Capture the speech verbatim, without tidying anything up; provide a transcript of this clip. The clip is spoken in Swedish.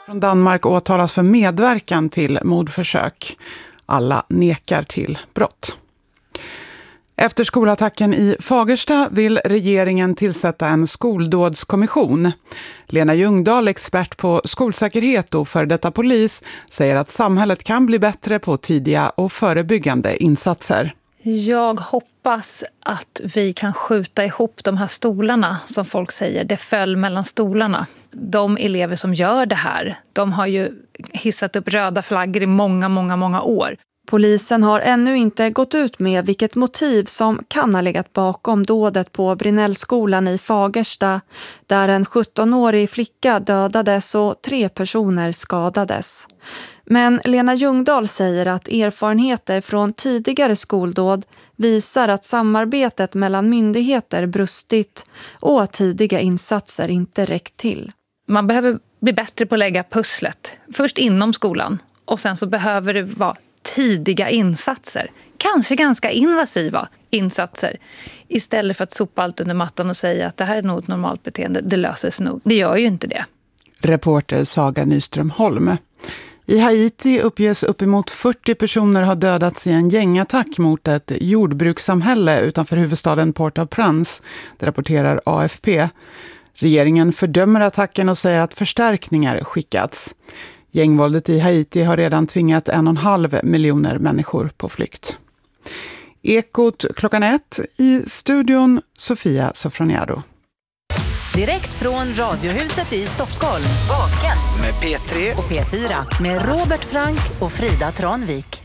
Från Danmark åtalas för medverkan till mordförsök. Alla nekar till brott. Efter skolattacken i Fagersta vill regeringen tillsätta en skoldådskommission. Lena Ljungdahl, expert på skolsäkerhet och för detta polis, säger att samhället kan bli bättre på tidiga och förebyggande insatser. Jag hoppas att vi kan skjuta ihop de här stolarna, som folk säger. Det föll mellan stolarna. De elever som gör det här, de har ju hissat upp röda flaggor i många, många, många år. Polisen har ännu inte gått ut med vilket motiv som kan ha legat bakom dådet på Brinellskolan i Fagersta, där en sjuttonårig flicka dödades och tre personer skadades. Men Lena Ljungdahl säger att erfarenheter från tidigare skoldåd visar att samarbetet mellan myndigheter brustit och att tidiga insatser inte räckt till. Man behöver bli bättre på att lägga pusslet. Först inom skolan och sen så behöver det vara tidiga insatser. Kanske ganska invasiva insatser. Istället för att sopa allt under mattan och säga att det här är nog ett normalt beteende. Det löser sig nog. Det gör ju inte det. Reporter Saga Nyström Holm. I Haiti uppges uppemot fyrtio personer har dödats i en gängattack mot ett jordbrukssamhälle utanför huvudstaden Port-au-Prince. Det rapporterar A F P. Regeringen fördömer attacken och säger att förstärkningar skickats. Gängvåldet i Haiti har redan tvingat en och en halv miljoner människor på flykt. Ekot klockan ett, i studion Sofia Sofroniado. Direkt från Radiohuset i Stockholm. Vaken med P tre och P fyra med Robert Frank och Frida Tranvik.